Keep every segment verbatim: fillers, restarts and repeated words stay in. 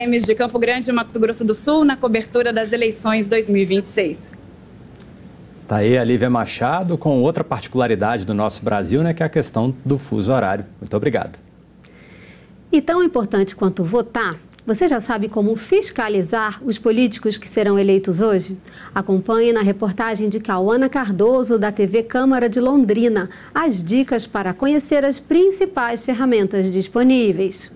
de Campo Grande, Mato Grosso do Sul, na cobertura das eleições dois mil e vinte e seis. Tá aí a Lívia Machado com outra particularidade do nosso Brasil, né, que é a questão do fuso horário. Muito obrigado. E tão importante quanto votar, você já sabe como fiscalizar os políticos que serão eleitos hoje? Acompanhe na reportagem de Cauana Cardoso, da T V Câmara de Londrina, as dicas para conhecer as principais ferramentas disponíveis.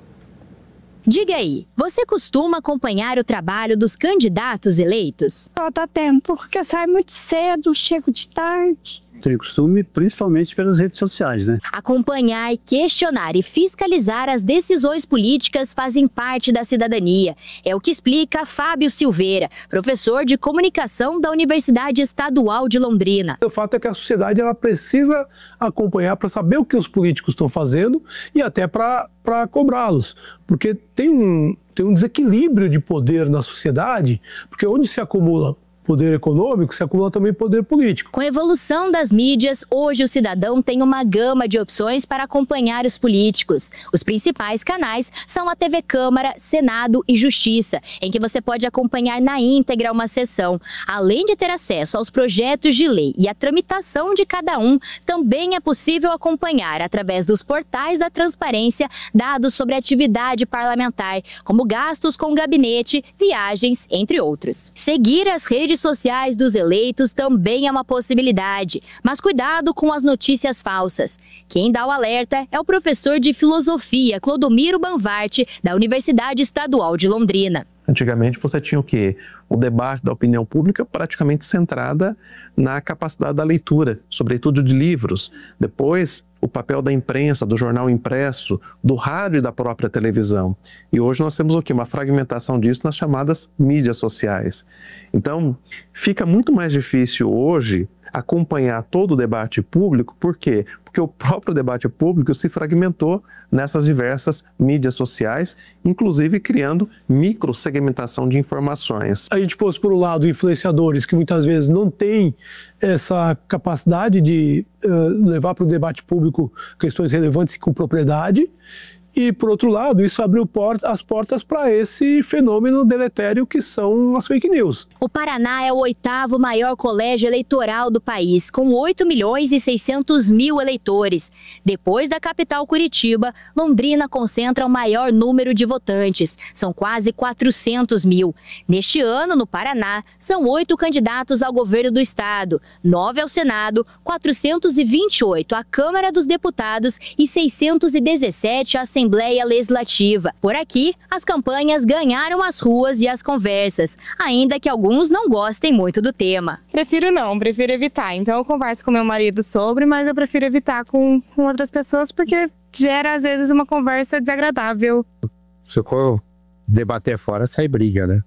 Diga aí, você costuma acompanhar o trabalho dos candidatos eleitos? Falta tempo, porque sai muito cedo, chego de tarde. Tem costume, principalmente pelas redes sociais, né? Acompanhar, questionar e fiscalizar as decisões políticas fazem parte da cidadania. É o que explica Fábio Silveira, professor de comunicação da Universidade Estadual de Londrina. O fato é que a sociedade ela precisa acompanhar para saber o que os políticos estão fazendo e até para para cobrá-los, porque tem um, tem um desequilíbrio de poder na sociedade, porque onde se acumula poder econômico, se acumula também poder político. Com a evolução das mídias, hoje o cidadão tem uma gama de opções para acompanhar os políticos. Os principais canais são a T V Câmara, Senado e Justiça, em que você pode acompanhar na íntegra uma sessão. Além de ter acesso aos projetos de lei e a tramitação de cada um, também é possível acompanhar, através dos portais da transparência, dados sobre a atividade parlamentar, como gastos com gabinete, viagens, entre outros. Seguir as redes sociais dos eleitos também é uma possibilidade, mas cuidado com as notícias falsas. Quem dá o alerta é o professor de filosofia Clodomiro Banvart, da Universidade Estadual de Londrina. Antigamente você tinha o quê? O debate da opinião pública praticamente centrada na capacidade da leitura, sobretudo de livros. Depois, o papel da imprensa, do jornal impresso, do rádio e da própria televisão. E hoje nós temos o quê? Uma fragmentação disso nas chamadas mídias sociais. Então, fica muito mais difícil hoje acompanhar todo o debate público. Por quê? Porque o próprio debate público se fragmentou nessas diversas mídias sociais, inclusive criando microsegmentação de informações. A gente pôs, por um lado, influenciadores que muitas vezes não têm essa capacidade de uh, levar para o debate público questões relevantes com propriedade. E, por outro lado, isso abriu porta, as portas para esse fenômeno deletério que são as fake news. O Paraná é o oitavo maior colégio eleitoral do país, com oito milhões e seiscentos mil eleitores. Depois da capital Curitiba, Londrina concentra o maior número de votantes, são quase quatrocentos mil. Neste ano, no Paraná, são oito candidatos ao governo do estado, nove ao Senado, quatrocentos e vinte e oito à Câmara dos Deputados e seiscentos e dezessete à Assembleia Legislativa. Por aqui, as campanhas ganharam as ruas e as conversas, ainda que alguns não gostem muito do tema. Prefiro não, prefiro evitar. Então eu converso com meu marido sobre, mas eu prefiro evitar com, com outras pessoas porque gera às vezes uma conversa desagradável. Se eu debater fora, sai briga, né?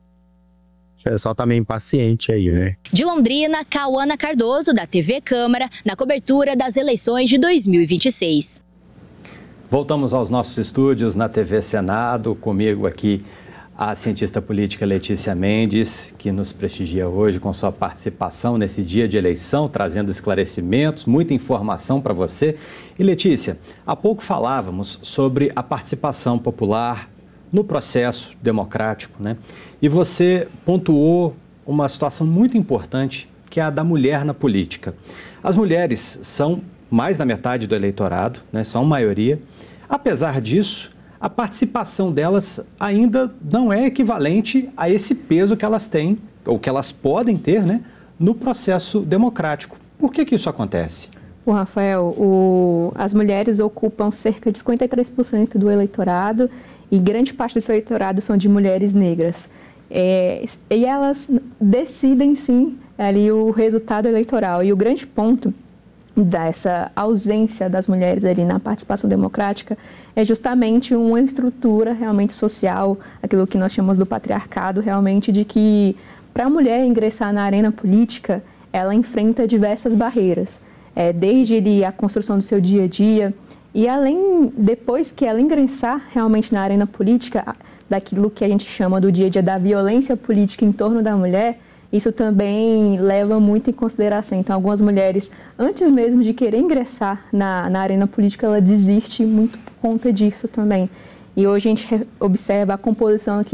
O pessoal tá meio impaciente aí, né? De Londrina, Cauana Cardoso, da T V Câmara, na cobertura das eleições de dois mil e vinte e seis. Voltamos aos nossos estúdios na T V Senado, comigo aqui a cientista política Letícia Mendes, que nos prestigia hoje com sua participação nesse dia de eleição, trazendo esclarecimentos, muita informação para você. E Letícia, há pouco falávamos sobre a participação popular no processo democrático, né? E você pontuou uma situação muito importante, que é a da mulher na política. As mulheres são mais da metade do eleitorado, né, são maioria. Apesar disso, a participação delas ainda não é equivalente a esse peso que elas têm, ou que elas podem ter, né, no processo democrático. Por que que isso acontece? O Rafael, o, as mulheres ocupam cerca de cinquenta e três por cento do eleitorado e grande parte desse eleitorado são de mulheres negras. É, e elas decidem, sim, ali o resultado eleitoral. E o grande ponto dessa ausência das mulheres ali na participação democrática é justamente uma estrutura realmente social, aquilo que nós chamamos do patriarcado, realmente, de que para a mulher ingressar na arena política, ela enfrenta diversas barreiras, é, desde ali, a construção do seu dia a dia, e além, depois que ela ingressar realmente na arena política, daquilo que a gente chama do dia a dia da violência política em torno da mulher, isso também leva muito em consideração. Então, algumas mulheres, antes mesmo de querer ingressar na, na arena política, ela desiste muito por conta disso também. E hoje a gente observa a composição aqui